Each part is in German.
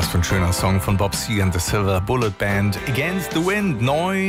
Was für ein schöner Song von Bob Seger and the Silver Bullet Band. Against the Wind,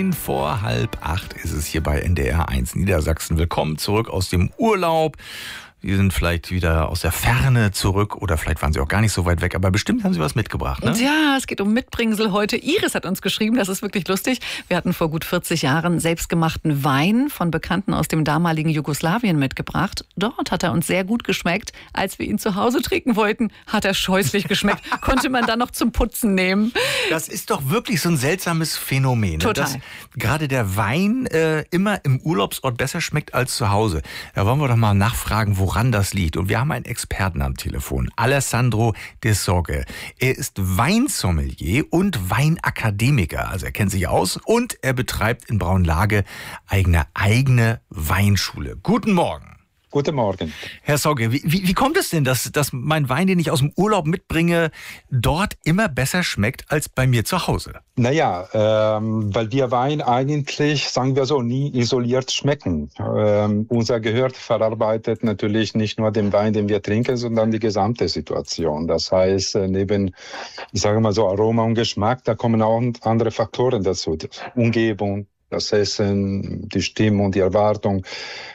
7:45 ist es hier bei NDR 1 Niedersachsen. Willkommen zurück aus dem Urlaub. Sie sind vielleicht wieder aus der Ferne zurück oder vielleicht waren Sie auch gar nicht so weit weg, aber bestimmt haben Sie was mitgebracht, ne? Ja, es geht um Mitbringsel heute. Iris hat uns geschrieben, das ist wirklich lustig. Wir hatten vor gut 40 Jahren selbstgemachten Wein von Bekannten aus dem damaligen Jugoslawien mitgebracht. Dort hat er uns sehr gut geschmeckt. Als wir ihn zu Hause trinken wollten, hat er scheußlich geschmeckt. Konnte man dann noch zum Putzen nehmen. Das ist doch wirklich so ein seltsames Phänomen. Total. Dass gerade der Wein immer im Urlaubsort besser schmeckt als zu Hause. Da wollen wir doch mal nachfragen, woran das liegt. Und wir haben einen Experten am Telefon, Alessandro De Sorge. Er ist Weinsommelier und Weinakademiker. Also er kennt sich aus und er betreibt in Braunlage eine eigene Weinschule. Guten Morgen. Guten Morgen. Herr Sorge, wie kommt es denn, dass mein Wein, den ich aus dem Urlaub mitbringe, dort immer besser schmeckt als bei mir zu Hause? Naja, weil wir Wein eigentlich, sagen wir so, nie isoliert schmecken. Unser Gehirn verarbeitet natürlich nicht nur den Wein, den wir trinken, sondern die gesamte Situation. Das heißt, neben, ich sage mal so, Aroma und Geschmack, da kommen auch andere Faktoren dazu. Die Umgebung, das Essen, die Stimmung, die Erwartung.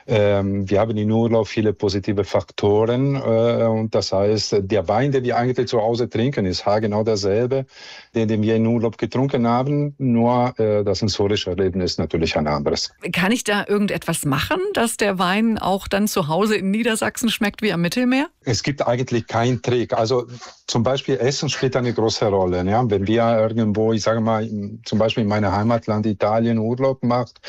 Wir haben in Urlaub viele positive Faktoren. Und das heißt, der Wein, den wir eigentlich zu Hause trinken, ist genau derselbe, den wir in Urlaub getrunken haben. Nur das sensorische Erlebnis ist natürlich ein anderes. Kann ich da irgendetwas machen, dass der Wein auch dann zu Hause in Niedersachsen schmeckt wie am Mittelmeer? Es gibt eigentlich keinen Trick. Also zum Beispiel Essen spielt eine große Rolle. Ja? Wenn wir irgendwo, ich sage mal, zum Beispiel in meinem Heimatland Italien Urlaub macht,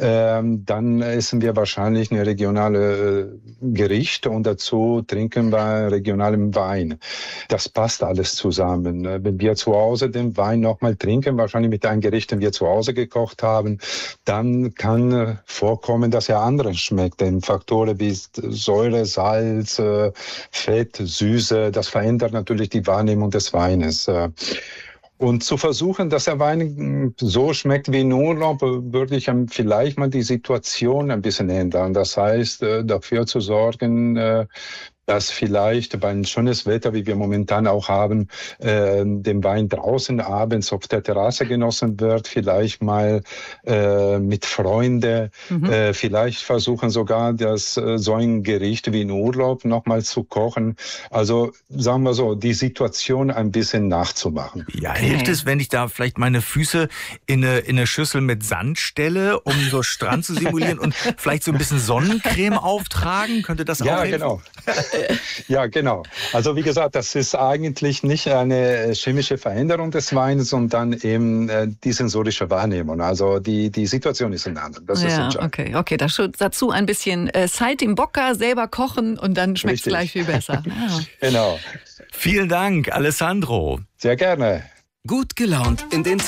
dann essen wir wahrscheinlich eine regionale Gericht und dazu trinken wir regionalen Wein. Das passt alles zusammen. Wenn wir zu Hause den Wein nochmal trinken, wahrscheinlich mit einem Gericht, den wir zu Hause gekocht haben, dann kann vorkommen, dass er anderen schmeckt. Denn Faktoren wie Säure, Salz, Fett, Süße, das verändert natürlich die Wahrnehmung des Weines. Und zu versuchen, dass der Wein so schmeckt wie in Urlaub, würde ich vielleicht mal die Situation ein bisschen ändern. Das heißt, dafür zu sorgen, dass vielleicht bei einem schönes Wetter, wie wir momentan auch haben, den Wein draußen abends auf der Terrasse genossen wird, vielleicht mal mit Freunden, vielleicht versuchen sogar, so ein Gericht wie in Urlaub nochmal zu kochen. Also sagen wir so, die Situation ein bisschen nachzumachen. Ja, hilft es, wenn ich da vielleicht meine Füße in eine Schüssel mit Sand stelle, um so Strand zu simulieren und vielleicht so ein bisschen Sonnencreme auftragen? Könnte das auch helfen? Genau. Ja, genau. Also wie gesagt, das ist eigentlich nicht eine chemische Veränderung des Weins, sondern eben die sensorische Wahrnehmung. Also die Situation ist eine andere. Das ist entscheidend. Okay. Dazu ein bisschen Saltimbocca, selber kochen und dann schmeckt es gleich viel besser. Ja. Genau. Vielen Dank, Alessandro. Sehr gerne. Gut gelaunt in den